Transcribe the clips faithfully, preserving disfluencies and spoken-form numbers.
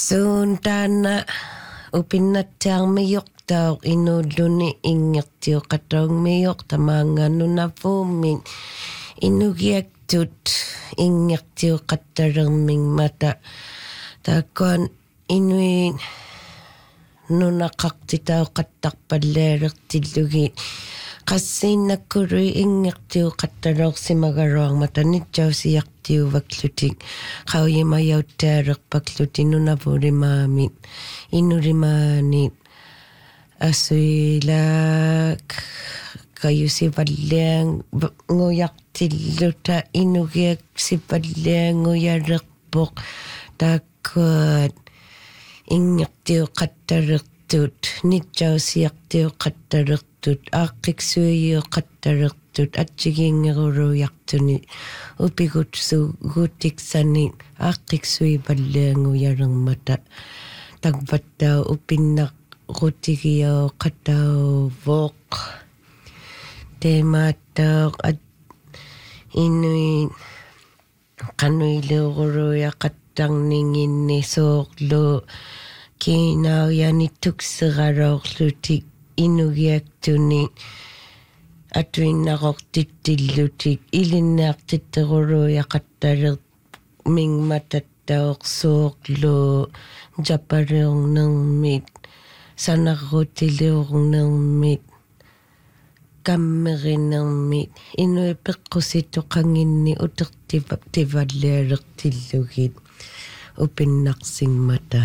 Suuntana upinnatsaarmiyuqtauq inuulluni inngirtiuqataungmiyuq tamaangaanunappuummin inugiaktut inngirtiuqattalermingmata taakkuan inui nunaqaqtitauqattarpalleelertillugi qassiinnakkului inngirtiuqattaloorsimagaruarmata nitjausiartiuvaklutik qauyimajauttaalerpakluti nunavulimaamit inulimaanit asuilaak kayusipalliang nguyartilluta inugiak sipallianguyalerpoq taakkuat inngirtiuqattalertut nitjausiartiuqattalertut aaqqiksuiuqattalertut atsigiingeruluiartuni upigutsu guutiksani aaqqiksuipallianguyalermata takpattau upinnaqrutigiau qatauvoq teemaattauq at inui qanuileuruluiaqattarninginni sooqlu kiinauyanittukseraloorlutik inugiaktuni atuinnaqortittillutik ilinniartitteruluiaqattaler mingmatattauq sooqlu japaliornermit sanarrutiliornermit kammerinermit inui peqqusitoqanginni utertivallialertillugit upinnaqsingmata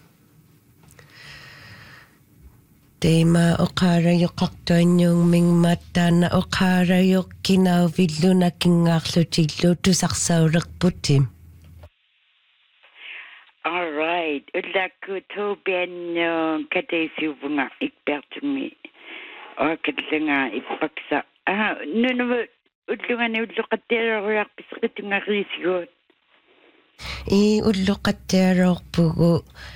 teema oqaarayoqartuanniungmingmattaana oqaarayoq kinauviluna kingaarlutillu tusarsaulерпути. All right. Ullaku tobianno kateisuvunga ikpertumi. Oakatlenga ipaksa. Ah, nunuvu ullungani ulluqattiaruarpisqitungariisigut. I ulluqattiaruarpugu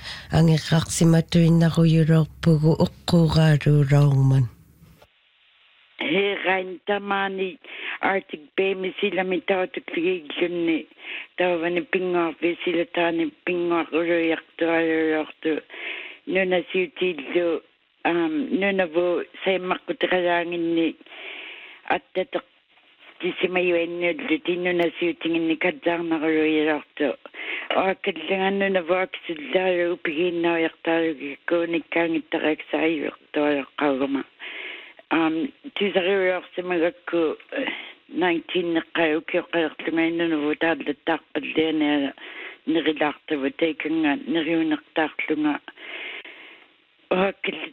angeqarsimatuinnaruyulorpugu uqquraaluulaorman. He rein tamani artik bemi silami tautukligillunni tawani pingoor visilatani pingoor uluyartualulortu nuna siutillu um nunavu saimaqqutaqalaanginni attateq tisimayuannullu tinnuna siutinginni kadzaarnaruluyalortu oakallangannuna vaaksullaalu upigiinnaujaqtaalugikkuunikkaangittaraksaajuertualeqqaugama um tusariuarsimagakku nineteen neqqaukiuqalertlungainnunuvu taallattaarpallianaala nerilaartavu taikanga neriunertaarlunga oakall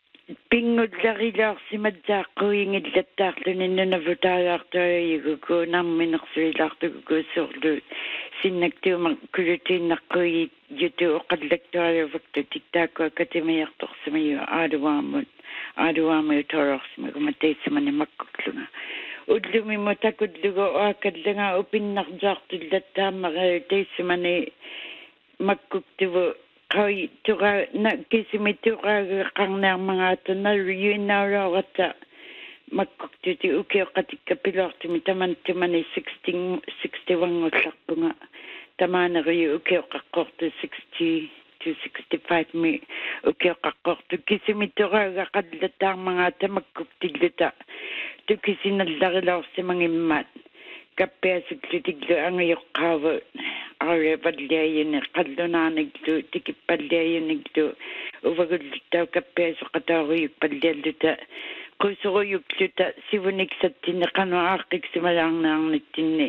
pingullarilaarsimatsaaqquingillattarluninnunavu taalaartuayuguku narminersuilaartugukuussorlu sinnaktuuma kulutiinnaqqui yutu oqallaktualuvaktu tiktaakku akatimiartorsimayu aaluaamut aaluaamayu tororsimagumatteissamani makkuklunga ullumi mutakudlugu oakallanga upinnarjaartullattaamari teissamani makkuktuvu qai tura na kisimituqaagu qarnearmangaatanalu yuinnauluaratta makkuktuti ukioqatikkapiluartumi tamantumani sixty sixty-one-ullarpunga tamaaneriu ukioqaqqortu sixty to sixty-five mi ukioqaqqortu kisimituqaaga qallattaarmangaata makkuktilluta tukisinallarilaorsimangimmaat kappiasuklutiglu angayoqqaavu arevalliayuni qallunaaniglu tikippalliayuniglu uvagulluttau kappiasuqataaruyuk pallialluta qusuruyukluta sivuniksattinni qanu aaqqiksimalaarnaarnittinni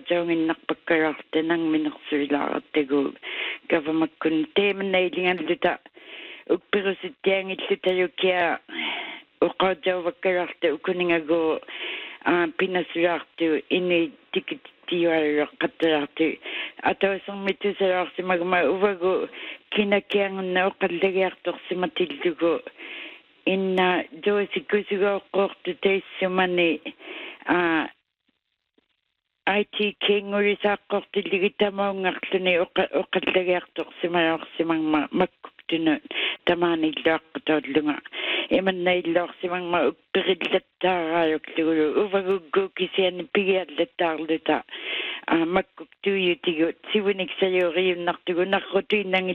uqaatsaunginnarpakkalaartanangminersuilaarattagu gavamakkun teemannailingalluta ukpirusittiangillutalukia uqaatsauvakkalarta ukuningagu pinasulaartu inni tikittiualuaqqattalaartu atausermitusalaarsimagma uvagu kinakiangunna uqallagiartorsimatillugu inna doosikusugaoqqortu teissumani I T kingulisaaqqortilligitamaungarluni uqallagiartorsimalaorsimangma makkuktunu tamaanillaaqqutollunga imannailloorsimangma ukpirillattaaraaluklugulu uvaguggu kisiani pigiallattaarluta makkuktuuyutigut sivuniksaluuriunnartugu narrutuinnangi